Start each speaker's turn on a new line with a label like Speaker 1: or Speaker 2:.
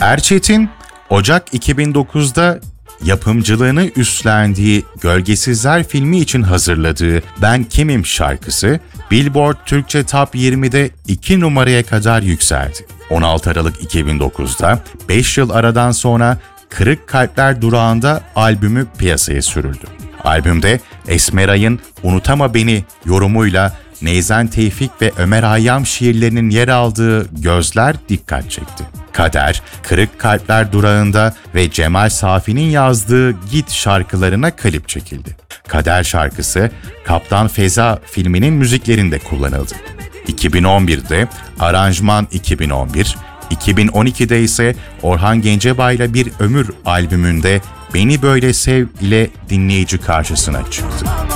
Speaker 1: Erçetin, Ocak 2009'da yapımcılığını üstlendiği Gölgesizler filmi için hazırladığı Ben Kimim şarkısı, Billboard Türkçe Top 20'de 2 numaraya kadar yükseldi. 16 Aralık 2009'da 5 yıl aradan sonra Kırık Kalpler Durağı'nda albümü piyasaya sürüldü. Albümde Esmeray'ın Unutama Beni yorumuyla Neyzen Tevfik ve Ömer Hayyam şiirlerinin yer aldığı Gözler dikkat çekti. Kader, Kırık Kalpler Durağı'nda ve Cemal Safi'nin yazdığı Git şarkılarına klip çekildi. Kader şarkısı Kaptan Feza filminin müziklerinde kullanıldı. 2011'de Aranjman 2011, 2012'de ise Orhan Gencebay'la Bir Ömür albümünde Beni Böyle Sev ile dinleyici karşısına çıktı.